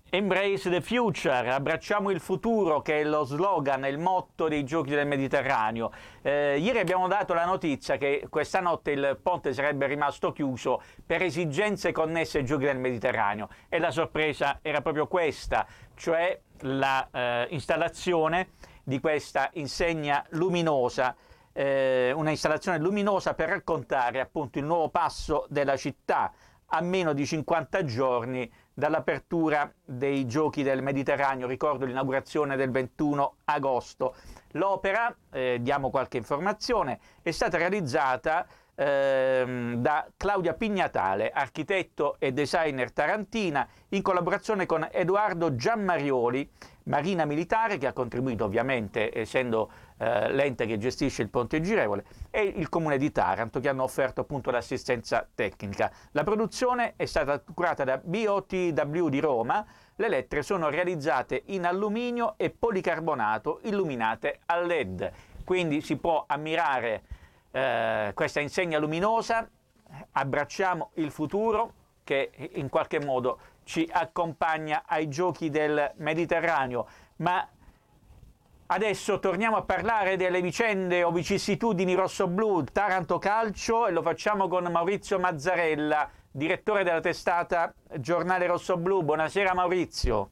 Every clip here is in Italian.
Embrace the future, abbracciamo il futuro, che è lo slogan, il motto dei Giochi del Mediterraneo. Ieri abbiamo dato la notizia che questa notte il ponte sarebbe rimasto chiuso per esigenze connesse ai Giochi del Mediterraneo e la sorpresa era proprio questa, cioè la installazione di questa insegna luminosa, una installazione luminosa per raccontare appunto il nuovo passo della città a meno di 50 giorni dall'apertura dei Giochi del Mediterraneo. Ricordo l'inaugurazione del 21 agosto. L'opera, diamo qualche informazione, è stata realizzata da Claudia Pignatale, architetto e designer tarantina, in collaborazione con Edoardo Giammarioli, Marina Militare, che ha contribuito ovviamente, essendo l'ente che gestisce il ponte girevole, e il comune di Taranto, che hanno offerto appunto l'assistenza tecnica. La produzione è stata curata da BOTW di Roma. Le lettere sono realizzate in alluminio e policarbonato, illuminate a LED, quindi si può ammirare questa insegna luminosa. Abbracciamo il futuro, che in qualche modo ci accompagna ai Giochi del Mediterraneo. Ma adesso torniamo a parlare delle vicende o vicissitudini rossoblù, Taranto Calcio, e lo facciamo con Maurizio Mazzarella, direttore della testata Giornale Rossoblù. Buonasera Maurizio.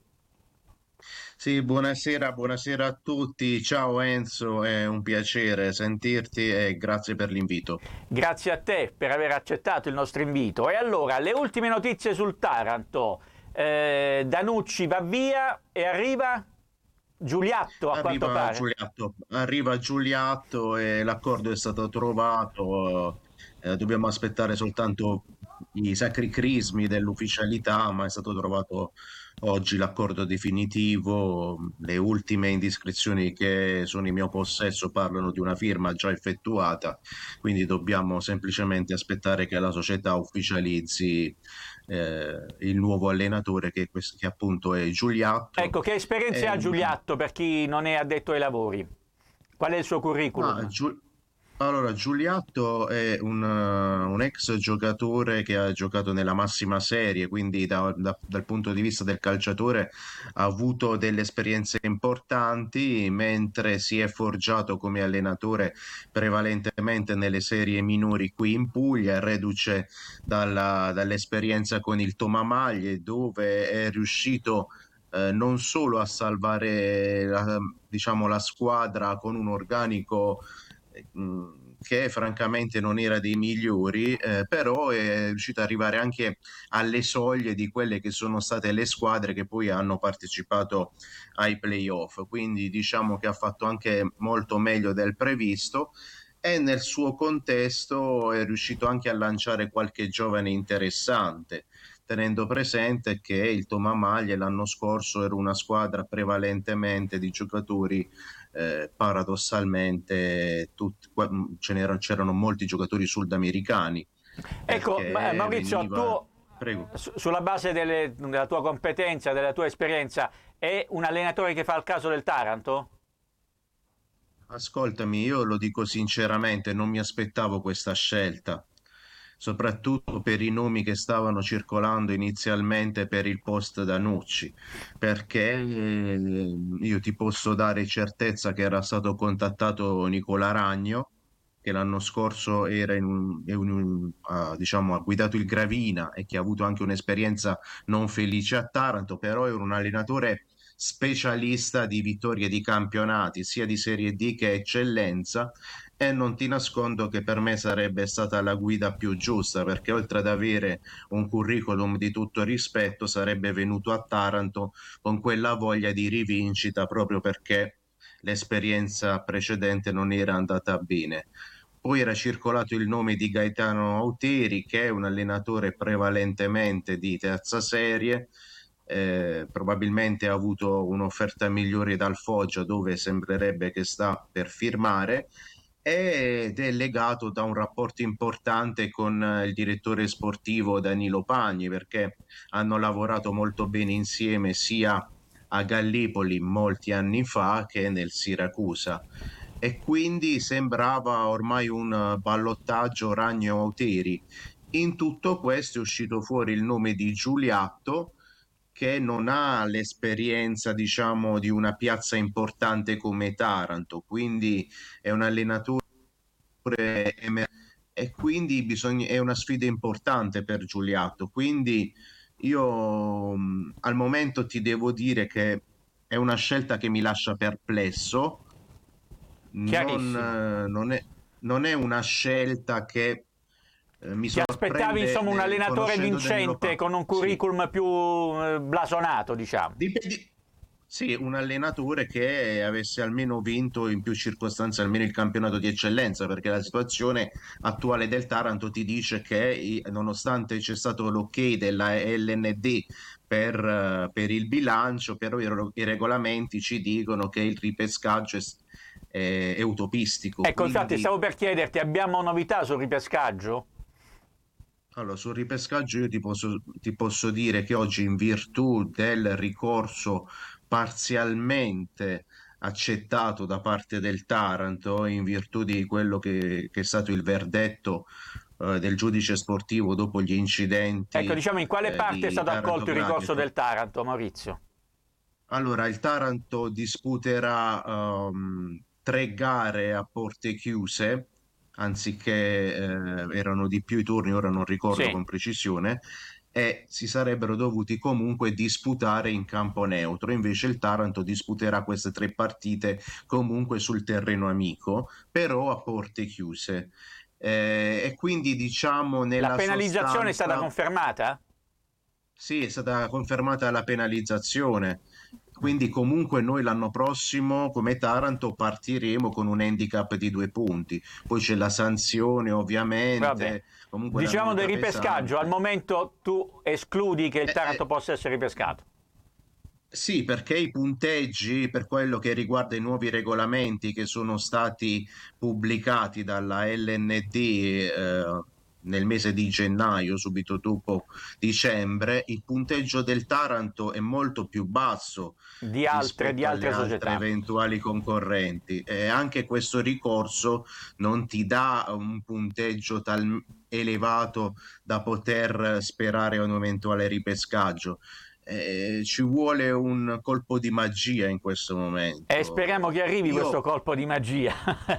Sì, buonasera a tutti. Ciao Enzo, è un piacere sentirti e grazie per l'invito. Grazie a te per aver accettato il nostro invito. E allora, le ultime notizie sul Taranto. Danucci va via e arriva Giuliatto, a quanto pare. Arriva Giuliatto e l'accordo è stato trovato. Dobbiamo aspettare soltanto i sacri crismi dell'ufficialità, ma è stato trovato oggi l'accordo definitivo. Le ultime indiscrezioni che sono in mio possesso parlano di una firma già effettuata, quindi dobbiamo semplicemente aspettare che la società ufficializzi il nuovo allenatore che appunto è Giuliatto. Ecco, che esperienze ha E, Giuliatto per chi non è addetto ai lavori? Qual è il suo Ma curriculum? allora, Giuliatto è un ex giocatore che ha giocato nella massima serie, quindi dal punto di vista del calciatore ha avuto delle esperienze importanti, mentre si è forgiato come allenatore prevalentemente nelle serie minori qui in Puglia, reduce dall'esperienza con il Tomamaglie, dove è riuscito non solo a salvare diciamo, la squadra con un organico che francamente non era dei migliori, però è riuscito ad arrivare anche alle soglie di quelle che sono state le squadre che poi hanno partecipato ai playoff. Quindi diciamo che ha fatto anche molto meglio del previsto. E nel suo contesto è riuscito anche a lanciare qualche giovane interessante, tenendo presente che il Tomamaglie l'anno scorso era una squadra prevalentemente di giocatori paradossalmente c'erano molti giocatori sudamericani Ecco, perché Maurizio, veniva. Prego. sulla base della tua competenza, della tua esperienza, è un allenatore che fa il caso del Taranto? Ascoltami, io lo dico sinceramente, non mi aspettavo questa scelta, soprattutto per i nomi che stavano circolando inizialmente per il post Danucci, perché io ti posso dare certezza che era stato contattato Nicola Ragno, che l'anno scorso era diciamo, ha guidato il Gravina e che ha avuto anche un'esperienza non felice a Taranto, però era un allenatore specialista di vittorie di campionati, sia di Serie D che eccellenza, e non ti nascondo che per me sarebbe stata la guida più giusta, perché oltre ad avere un curriculum di tutto rispetto, sarebbe venuto a Taranto con quella voglia di rivincita proprio perché l'esperienza precedente non era andata bene. Poi era circolato il nome di Gaetano Auteri, che è un allenatore prevalentemente di terza serie, probabilmente ha avuto un'offerta migliore dal Foggia, dove sembrerebbe che sta per firmare, ed è legato da un rapporto importante con il direttore sportivo Danilo Pagni, perché hanno lavorato molto bene insieme sia a Gallipoli molti anni fa che nel Siracusa. E quindi sembrava ormai un ballottaggio Ragno-Auteri. In tutto questo è uscito fuori il nome di Giuliatto, che non ha l'esperienza, diciamo, di una piazza importante come Taranto, quindi è un allenatore e quindi è una sfida importante per Giuliatto. Quindi io al momento ti devo dire che è una scelta che mi lascia perplesso, Chiarissimo. non è una scelta che mi Ti aspettavi sorprende insomma un allenatore conoscendo Danilo vincente Papa. con un Sì. curriculum più blasonato, diciamo. Dipende- Sì, un allenatore che avesse almeno vinto in più circostanze almeno il campionato di eccellenza, perché la situazione attuale del Taranto ti dice che nonostante c'è stato l'ok della LND per il bilancio, però i regolamenti ci dicono che il ripescaggio è utopistico. Ecco, infatti Quindi, stavo per chiederti, abbiamo novità sul ripescaggio? allora, sul ripescaggio io ti posso dire che oggi, in virtù del ricorso parzialmente accettato da parte del Taranto, in virtù di quello che è stato il verdetto del giudice sportivo dopo gli Ecco, incidenti diciamo in quale parte è di stato Taranto accolto il ricorso Gradico. del Taranto, Maurizio? Allora, il Taranto disputerà 3 gare a porte chiuse, anziché erano di più i turni, ora non ricordo Sì. con precisione, e si sarebbero dovuti comunque disputare in campo neutro. Invece il Taranto disputerà queste 3 partite comunque sul terreno amico, però a porte chiuse. E quindi diciamo La nella penalizzazione è stata sostanza. confermata? Sì, è stata confermata la penalizzazione, quindi comunque noi l'anno prossimo come Taranto partiremo con un handicap di 2 punti, poi c'è la sanzione Va bene. ovviamente, comunque la Diciamo del multa ripescaggio, al pesante. momento tu escludi che il Eh, Taranto eh, possa essere ripescato. Sì, perché i punteggi per quello che riguarda i nuovi regolamenti che sono stati pubblicati dalla LND nel mese di gennaio, subito dopo dicembre, il punteggio del Taranto è molto più basso Di rispetto alle altre altre società. eventuali concorrenti. E anche questo ricorso non ti dà un punteggio elevato da poter sperare a un eventuale ripescaggio. Ci vuole un colpo di magia in questo E speriamo momento. che arrivi questo Io, colpo di magia.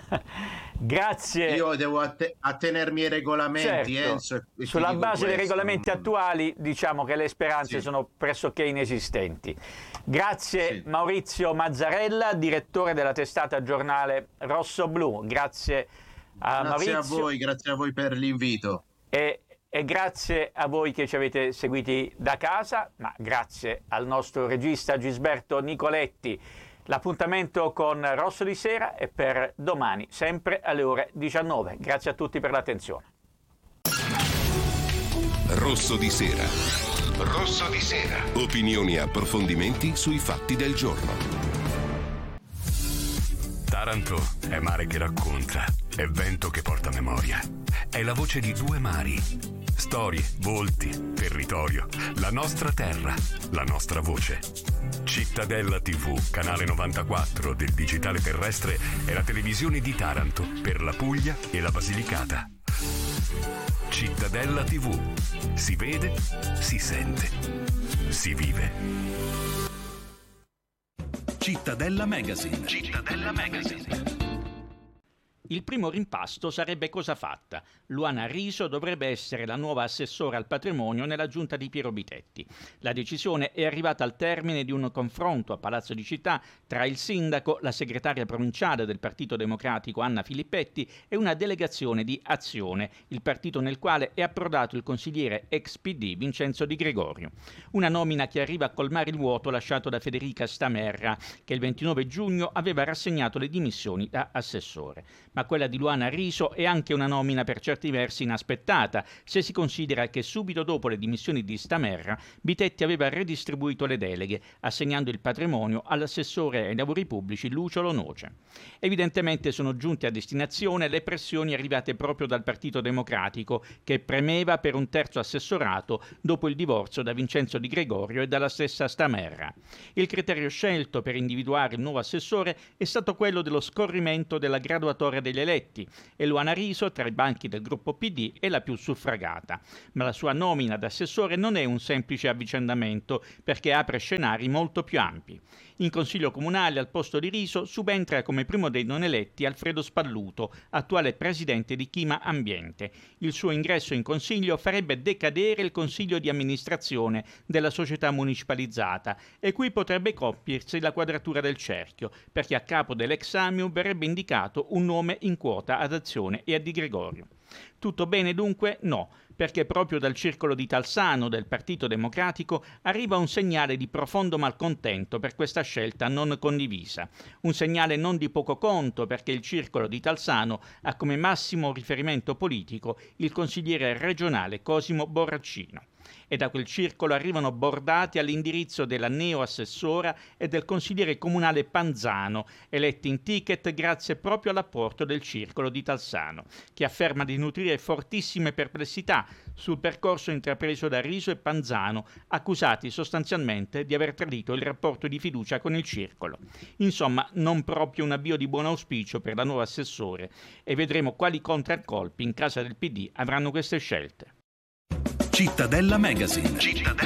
Grazie. io devo attenermi ai regolamenti, Certo, Enzo, e ti sulla dico base dei questo. regolamenti attuali diciamo che le speranze Sì, sono pressoché inesistenti. Grazie sì. Maurizio Mazzarella, direttore della testata giornale Rosso Blu. Grazie a Maurizio Grazie a voi per l'invito. e grazie a voi che ci avete seguiti da casa, ma grazie al nostro regista Gisberto Nicoletti. L'appuntamento con Rosso di Sera è per domani, sempre alle ore 19. Grazie a tutti per l'attenzione. Rosso di Sera. Rosso di Sera. Opinioni e approfondimenti sui fatti del giorno. Taranto è mare che racconta, è vento che porta memoria. È la voce di 2 mari. Storie, volti, territorio, la nostra terra, la nostra voce. Cittadella TV, canale 94 del digitale terrestre, è la televisione di Taranto per la Puglia e la Basilicata. Cittadella TV. Si vede, si sente, si vive. Cittadella Magazine. Cittadella Magazine. Il primo rimpasto sarebbe cosa fatta. Luana Riso dovrebbe essere la nuova assessora al patrimonio nella giunta di Piero Bitetti. La decisione è arrivata al termine di un confronto a Palazzo di Città tra il sindaco, la segretaria provinciale del Partito Democratico Anna Filippetti e una delegazione di Azione, il partito nel quale è approdato il consigliere ex PD Vincenzo Di Gregorio. Una nomina che arriva a colmare il vuoto lasciato da Federica Stamerra, che il 29 giugno aveva rassegnato le dimissioni da assessore. Ma quella di Luana Riso è anche una nomina per certi versi inaspettata, se si considera che subito dopo le dimissioni di Stamerra, Bitetti aveva redistribuito le deleghe, assegnando il patrimonio all'assessore ai lavori pubblici Lucio Lonoce. Evidentemente sono giunte a destinazione le pressioni arrivate proprio dal Partito Democratico, che premeva per un terzo assessorato dopo il divorzio da Vincenzo Di Gregorio e dalla stessa Stamerra. Il criterio scelto per individuare il nuovo assessore è stato quello dello scorrimento della graduatoria degli eletti e Luana Riso, tra i banchi del gruppo PD, è la più suffragata. Ma la sua nomina ad assessore non è un semplice avvicendamento, perché apre scenari molto più ampi. In Consiglio Comunale, al posto di Riso, subentra come primo dei non eletti Alfredo Spalluto, attuale presidente di Chima Ambiente. Il suo ingresso in Consiglio farebbe decadere il Consiglio di amministrazione della società municipalizzata e qui potrebbe compiersi la quadratura del cerchio, perché a capo dell'ex Amium verrebbe indicato un nome in quota ad Azione e a Di Gregorio. Tutto bene dunque? No, perché proprio dal circolo di Talsano del Partito Democratico arriva un segnale di profondo malcontento per questa scelta non condivisa. Un segnale non di poco conto, perché il circolo di Talsano ha come massimo riferimento politico il consigliere regionale Cosimo Borraccino. E da quel circolo arrivano bordati all'indirizzo della neo-assessora e del consigliere comunale Panzano, eletti in ticket grazie proprio all'apporto del circolo di Talsano, che afferma di nutrire fortissime perplessità sul percorso intrapreso da Riso e Panzano, accusati sostanzialmente di aver tradito il rapporto di fiducia con il circolo. Insomma, non proprio un avvio di buon auspicio per la nuova assessore, e vedremo quali contraccolpi in casa del PD avranno queste scelte. Cittadella Magazine.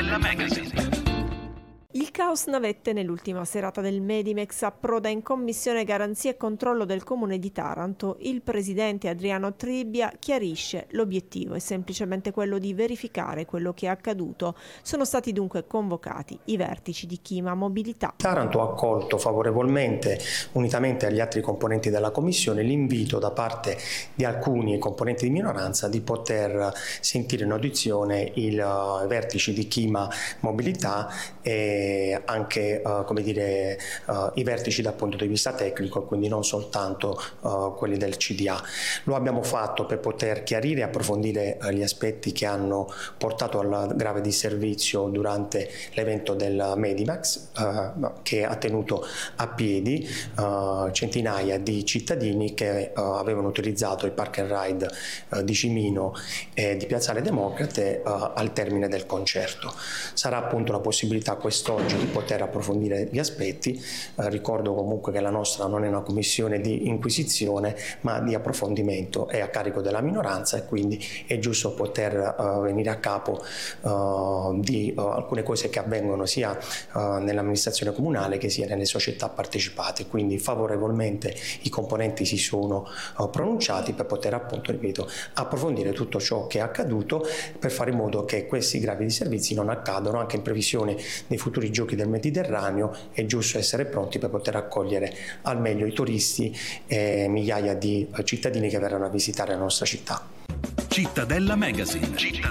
Il caos navette nell'ultima serata del Medimex approda in commissione garanzia e controllo del Comune di Taranto. Il presidente Adriano Tribbia chiarisce: l'obiettivo è semplicemente quello di verificare quello che è accaduto. Sono stati dunque convocati i vertici di Chima Mobilità. Taranto ha accolto favorevolmente, unitamente agli altri componenti della commissione, l'invito da parte di alcuni componenti di minoranza di poter sentire in audizione i vertici di Chima Mobilità e anche i vertici dal punto di vista tecnico, quindi non soltanto quelli del CDA. Lo abbiamo fatto per poter chiarire e approfondire gli aspetti che hanno portato al grave disservizio durante l'evento del Medimax, che ha tenuto a piedi centinaia di cittadini che avevano utilizzato il park and ride di Cimino e di Piazzale Democrate al termine del concerto. Sarà appunto la possibilità quest'oggi di poter approfondire gli aspetti. Ricordo comunque che la nostra non è una commissione di inquisizione ma di approfondimento, è a carico della minoranza e quindi è giusto poter venire a capo di alcune cose che avvengono sia nell'amministrazione comunale che sia nelle società partecipate. Quindi favorevolmente i componenti si sono pronunciati per poter appunto, ripeto, approfondire tutto ciò che è accaduto per fare in modo che questi gravi disservizi non accadano. Anche in previsione dei futuri giochi del Mediterraneo è giusto essere pronti per poter accogliere al meglio i turisti e migliaia di cittadini che verranno a visitare la nostra città. Cittadella Magazine.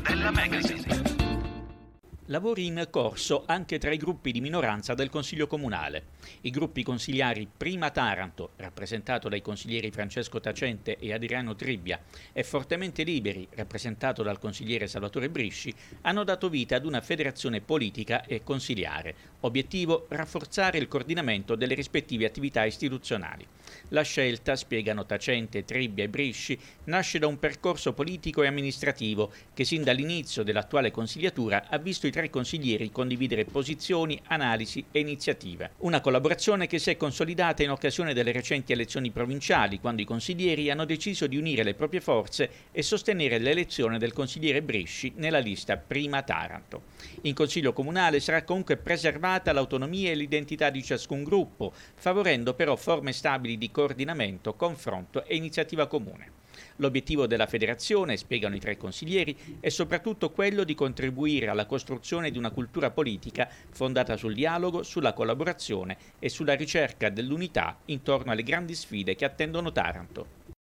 Lavori in corso anche tra i gruppi di minoranza del Consiglio Comunale. I gruppi consigliari Prima Taranto, rappresentato dai consiglieri Francesco Tacente e Adriano Tribbia, e Fortemente Liberi, rappresentato dal consigliere Salvatore Brisci, hanno dato vita ad una federazione politica e consiliare. Obiettivo: rafforzare il coordinamento delle rispettive attività istituzionali. La scelta, spiegano Tacente, Tribbia e Brisci, nasce da un percorso politico e amministrativo che sin dall'inizio dell'attuale consigliatura ha visto i tre consiglieri condividere posizioni, analisi e iniziative. Una collaborazione che si è consolidata in occasione delle recenti elezioni provinciali, quando i consiglieri hanno deciso di unire le proprie forze e sostenere l'elezione del consigliere Brisci nella lista Prima Taranto. In Consiglio Comunale sarà comunque preservata l'autonomia e l'identità di ciascun gruppo, favorendo però forme stabili di coordinamento, confronto e iniziativa comune. L'obiettivo della federazione, spiegano i tre consiglieri, è soprattutto quello di contribuire alla costruzione di una cultura politica fondata sul dialogo, sulla collaborazione e sulla ricerca dell'unità intorno alle grandi sfide che attendono Taranto.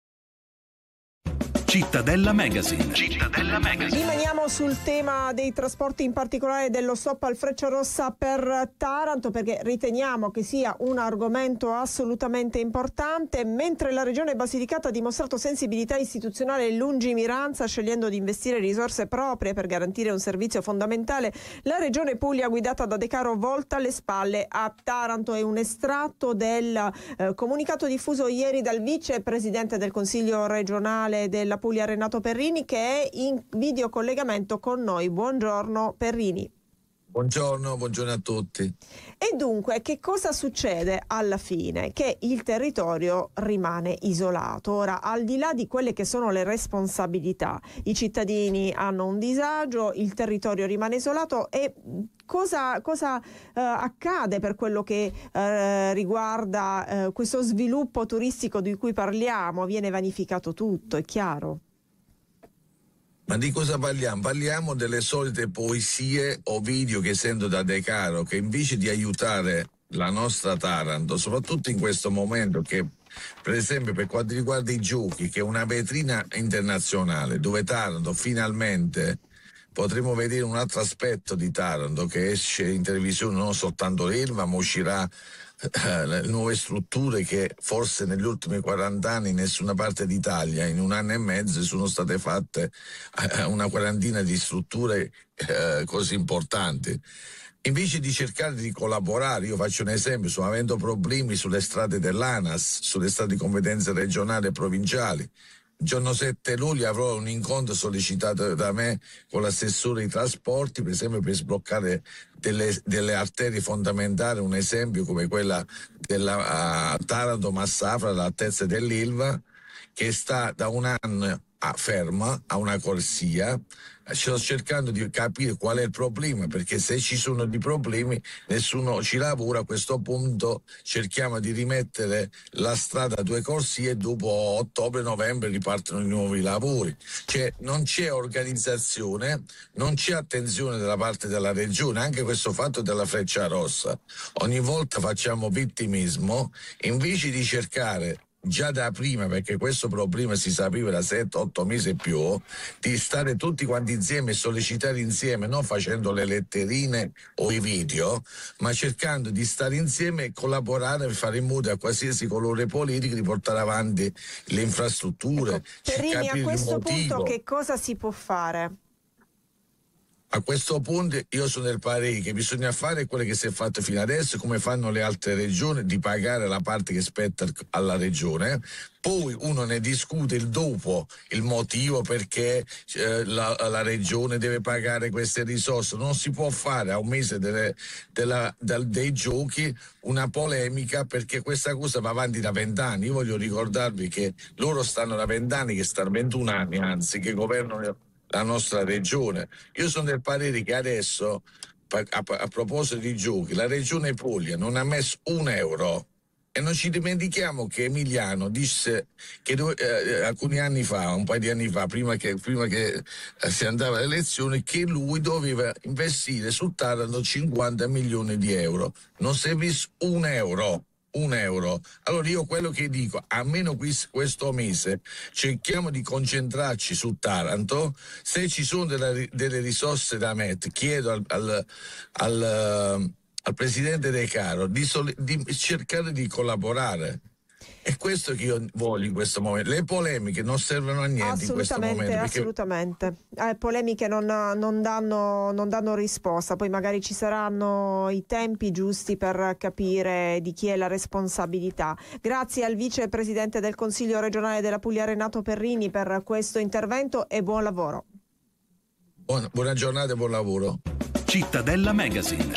Cittadella Magazine. Rimaniamo sul tema dei trasporti, in particolare dello stop al Frecciarossa per Taranto, perché riteniamo che sia un argomento assolutamente importante. Mentre la Regione Basilicata ha dimostrato sensibilità istituzionale e lungimiranza scegliendo di investire risorse proprie per garantire un servizio fondamentale, la Regione Puglia guidata da De Caro volta le spalle a Taranto. È un estratto del comunicato diffuso ieri dal vicepresidente del Consiglio regionale della Puglia, Renato Perrini, che è in videocollegamento con noi. Buongiorno Perrini. Buongiorno a tutti. E dunque, che cosa succede alla fine? Che il territorio rimane isolato. Ora, al di là di quelle che sono le responsabilità, i cittadini hanno un disagio, il territorio rimane isolato e cosa accade per quello che riguarda questo sviluppo turistico di cui parliamo? Viene vanificato tutto, è chiaro? Ma di cosa parliamo? Parliamo delle solite poesie o video che sento da De Caro, che invece di aiutare la nostra Taranto, soprattutto in questo momento che, per esempio, per quanto riguarda i giochi, che è una vetrina internazionale, dove Taranto finalmente potremo vedere un altro aspetto di Taranto che esce in televisione, non soltanto l'Ilva, ma uscirà le nuove strutture che forse negli ultimi 40 anni in nessuna parte d'Italia, in un anno e mezzo sono state fatte una quarantina di strutture così importanti. Invece di cercare di collaborare, io faccio un esempio, sto avendo problemi sulle strade dell'ANAS, sulle strade di competenze regionali e provinciali. Il giorno 7 luglio avrò un incontro sollecitato da me con l'assessore ai trasporti, per esempio per sbloccare delle arterie fondamentali, un esempio come quella della Taranto-Massafra, all'altezza dell'Ilva, che sta da un anno ferma a una corsia. Sto cercando di capire qual è il problema, perché se ci sono dei problemi nessuno ci lavora. A questo punto cerchiamo di rimettere la strada a 2 corsie e dopo ottobre-novembre ripartono i nuovi lavori. Cioè non c'è organizzazione, non c'è attenzione dalla parte della regione. Anche questo fatto della Frecciarossa, ogni volta facciamo vittimismo invece di cercare già da prima, perché questo problema si sapeva da 7-8 mesi e più, di stare tutti quanti insieme e sollecitare insieme, non facendo le letterine o i video, ma cercando di stare insieme e collaborare per fare in modo a qualsiasi colore politico di portare avanti le infrastrutture. Ecco, Perini, a questo punto che cosa si può fare? A questo punto io sono del parere che bisogna fare quello che si è fatto fino adesso, come fanno le altre regioni, di pagare la parte che spetta alla regione. Poi uno ne discute il dopo, il motivo perché la regione deve pagare queste risorse. Non si può fare a un mese dei giochi una polemica, perché questa cosa va avanti da 20 anni. Io voglio ricordarvi che loro stanno da 20 anni, che stanno 21 anni anzi, che governano la nostra regione. Io sono del parere che adesso, a proposito di giochi, la regione Puglia non ha messo €1. E non ci dimentichiamo che Emiliano disse che alcuni anni fa, un paio di anni fa, prima che si andava alle elezioni, che lui doveva investire sul Taranto 50 milioni di euro. Non si è visto €1. Allora io quello che dico, almeno questo mese cerchiamo di concentrarci su Taranto. Se ci sono delle risorse da mettere, chiedo al presidente De Caro di cercare di collaborare. È questo che io voglio in questo momento. Le polemiche non servono a niente in questo momento. Assolutamente. Polemiche non danno risposta. Poi magari ci saranno i tempi giusti per capire di chi è la responsabilità. Grazie al vicepresidente del Consiglio regionale della Puglia, Renato Perrini, per questo intervento e buon lavoro. Buona giornata e buon lavoro. Cittadella Magazine.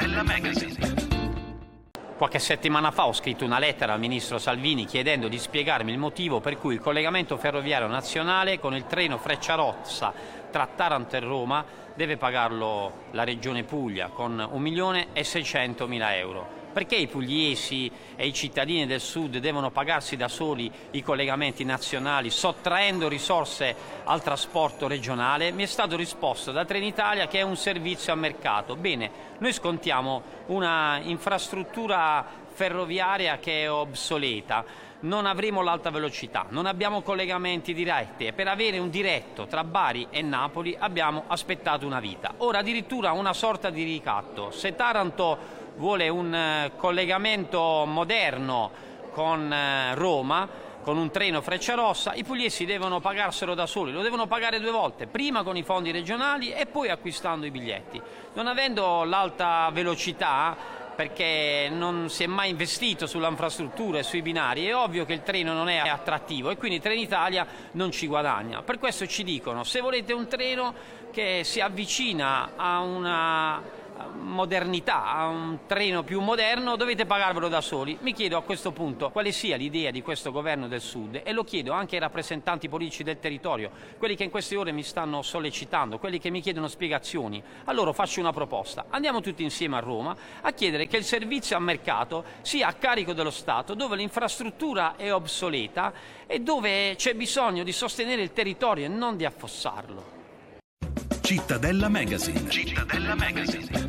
Qualche settimana fa ho scritto una lettera al ministro Salvini chiedendo di spiegarmi il motivo per cui il collegamento ferroviario nazionale con il treno Frecciarossa tra Taranto e Roma deve pagarlo la regione Puglia con 1.600.000 euro. Perché i pugliesi e i cittadini del sud devono pagarsi da soli i collegamenti nazionali sottraendo risorse al trasporto regionale? Mi è stato risposto da Trenitalia che è un servizio a mercato. Bene, noi scontiamo una infrastruttura ferroviaria che è obsoleta, non avremo l'alta velocità, non abbiamo collegamenti diretti e per avere un diretto tra Bari e Napoli abbiamo aspettato una vita. Ora addirittura una sorta di ricatto. Se Taranto vuole un collegamento moderno con Roma, con un treno Frecciarossa, i pugliesi devono pagarselo da soli, lo devono pagare 2 volte, prima con i fondi regionali e poi acquistando i biglietti. Non avendo l'alta velocità, perché non si è mai investito sulla infrastruttura e sui binari, è ovvio che il treno non è attrattivo e quindi Trenitalia non ci guadagna. Per questo ci dicono: se volete un treno che si avvicina a una modernità, a un treno più moderno, dovete pagarvelo da soli. Mi chiedo a questo punto quale sia l'idea di questo governo del Sud, e lo chiedo anche ai rappresentanti politici del territorio, quelli che in queste ore mi stanno sollecitando, quelli che mi chiedono spiegazioni. A loro faccio una proposta: andiamo tutti insieme a Roma a chiedere che il servizio a mercato sia a carico dello Stato, dove l'infrastruttura è obsoleta e dove c'è bisogno di sostenere il territorio e non di affossarlo. Cittadella Magazine. Cittadella Magazine.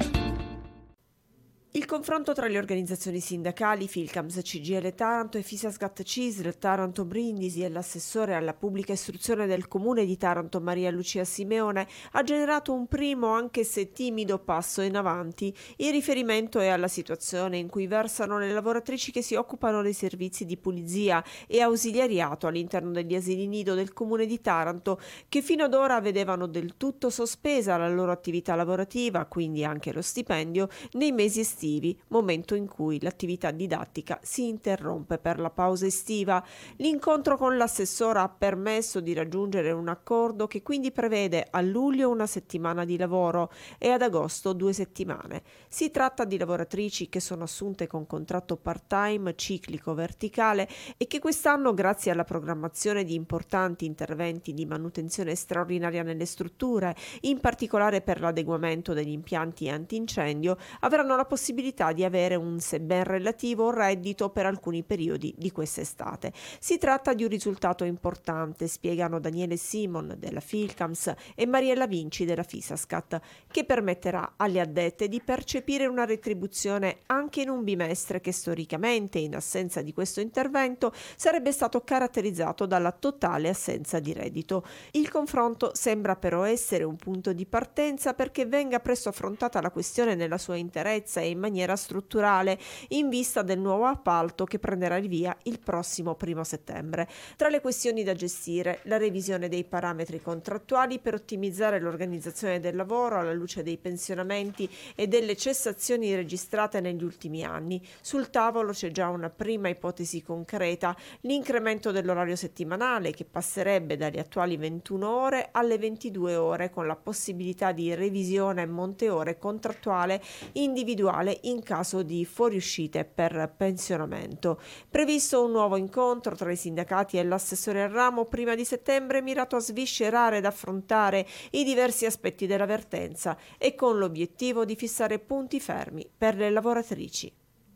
Il confronto tra le organizzazioni sindacali, Filcams, CGIL Taranto e Fisascat CISL, Taranto Brindisi e l'assessore alla pubblica istruzione del comune di Taranto, Maria Lucia Simeone, ha generato un primo, anche se timido, passo in avanti. Il riferimento è alla situazione in cui versano le lavoratrici che si occupano dei servizi di pulizia e ausiliariato all'interno degli asili nido del comune di Taranto, che fino ad ora vedevano del tutto sospesa la loro attività lavorativa, quindi anche lo stipendio, nei mesi estivi, momento in cui l'attività didattica si interrompe per la pausa estiva. L'incontro con l'assessora ha permesso di raggiungere un accordo che quindi prevede a luglio una settimana di lavoro e ad agosto 2 settimane. Si tratta di lavoratrici che sono assunte con contratto part-time, ciclico, verticale e che quest'anno, grazie alla programmazione di importanti interventi di manutenzione straordinaria nelle strutture, in particolare per l'adeguamento degli impianti antincendio, avranno la possibilità di avere un, sebbene relativo, reddito per alcuni periodi di quest'estate. Si tratta di un risultato importante, spiegano Daniele Simon della Filcams e Mariella Vinci della Fisascat, che permetterà alle addette di percepire una retribuzione anche in un bimestre che storicamente, in assenza di questo intervento, sarebbe stato caratterizzato dalla totale assenza di reddito. Il confronto sembra però essere un punto di partenza perché venga presto affrontata la questione nella sua interezza e in maniera strutturale, in vista del nuovo appalto che prenderà il via il prossimo 1 settembre. Tra le questioni da gestire, la revisione dei parametri contrattuali per ottimizzare l'organizzazione del lavoro alla luce dei pensionamenti e delle cessazioni registrate negli ultimi anni. Sul tavolo c'è già una prima ipotesi concreta: l'incremento dell'orario settimanale, che passerebbe dalle attuali 21 ore alle 22 ore, con la possibilità di revisione monte ore contrattuale individuale in caso di fuoriuscite per pensionamento. Previsto un nuovo incontro tra i sindacati e l'assessore al ramo prima di settembre, mirato a sviscerare ed affrontare i diversi aspetti della vertenza e con l'obiettivo di fissare punti fermi per le lavoratrici.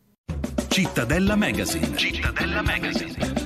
Cittadella Magazine. Cittadella Magazine.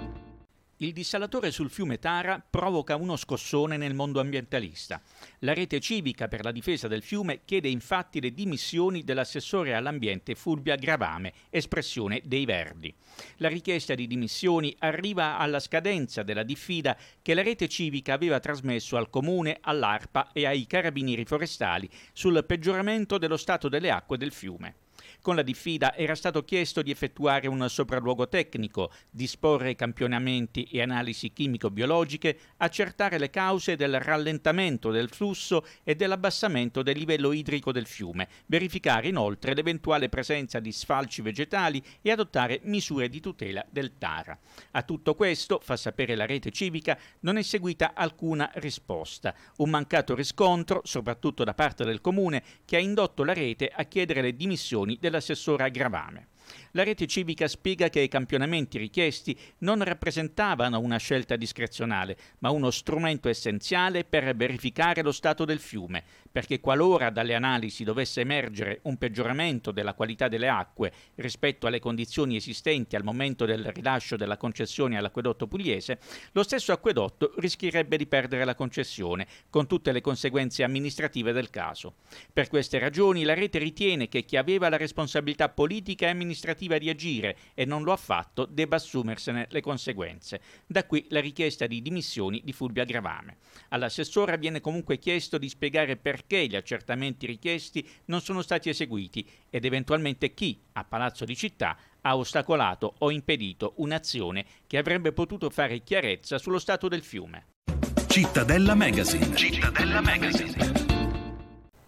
Il dissalatore sul fiume Tara provoca uno scossone nel mondo ambientalista. La rete civica per la difesa del fiume chiede infatti le dimissioni dell'assessore all'ambiente Fulvia Gravame, espressione dei Verdi. La richiesta di dimissioni arriva alla scadenza della diffida che la rete civica aveva trasmesso al comune, all'ARPA e ai carabinieri forestali sul peggioramento dello stato delle acque del fiume. Con la diffida era stato chiesto di effettuare un sopralluogo tecnico, disporre campionamenti e analisi chimico-biologiche, accertare le cause del rallentamento del flusso e dell'abbassamento del livello idrico del fiume, verificare inoltre l'eventuale presenza di sfalci vegetali e adottare misure di tutela del Tara. A tutto questo, fa sapere la rete civica, non è seguita alcuna risposta. Un mancato riscontro, soprattutto da parte del comune, che ha indotto la rete a chiedere le dimissioni dell'assessore Gravame. La rete civica spiega che i campionamenti richiesti non rappresentavano una scelta discrezionale, ma uno strumento essenziale per verificare lo stato del fiume, perché qualora dalle analisi dovesse emergere un peggioramento della qualità delle acque rispetto alle condizioni esistenti al momento del rilascio della concessione all'acquedotto pugliese, lo stesso acquedotto rischierebbe di perdere la concessione, con tutte le conseguenze amministrative del caso. Per queste ragioni la rete ritiene che chi aveva la responsabilità politica e amministrativa di agire e non lo ha fatto debba assumersene le conseguenze. Da qui la richiesta di dimissioni di Fulvia Gravame. All'assessora viene comunque chiesto di spiegare perché gli accertamenti richiesti non sono stati eseguiti ed eventualmente chi, a Palazzo di Città, ha ostacolato o impedito un'azione che avrebbe potuto fare chiarezza sullo stato del fiume. Cittadella Magazine. Cittadella Magazine.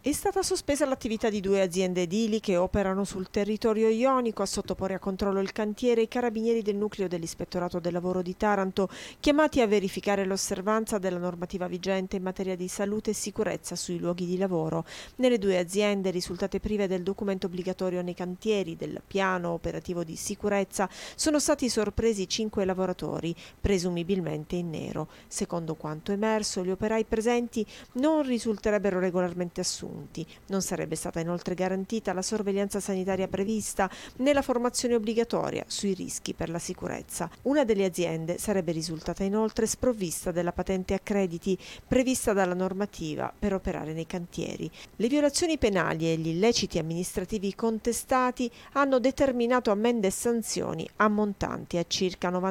È stata sospesa l'attività di 2 aziende edili che operano sul territorio ionico. A sottoporre a controllo il cantiere i carabinieri del nucleo dell'Ispettorato del Lavoro di Taranto, chiamati a verificare l'osservanza della normativa vigente in materia di salute e sicurezza sui luoghi di lavoro. Nelle 2 aziende risultate prive del documento obbligatorio nei cantieri del piano operativo di sicurezza sono stati sorpresi 5 lavoratori, presumibilmente in nero. Secondo quanto emerso, gli operai presenti non risulterebbero regolarmente assunti. Non sarebbe stata inoltre garantita la sorveglianza sanitaria prevista nella formazione obbligatoria sui rischi per la sicurezza. Una delle aziende sarebbe risultata inoltre sprovvista della patente a crediti prevista dalla normativa per operare nei cantieri. Le violazioni penali e gli illeciti amministrativi contestati hanno determinato ammende e sanzioni ammontanti a circa 90